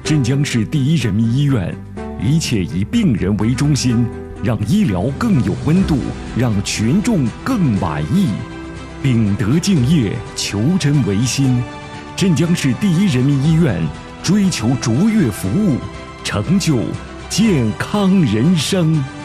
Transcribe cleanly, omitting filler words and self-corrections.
镇江市第一人民医院，一切以病人为中心，让医疗更有温度，让群众更满意。秉德敬业，求真维新。镇江市第一人民医院追求卓越服务，成就健康人生。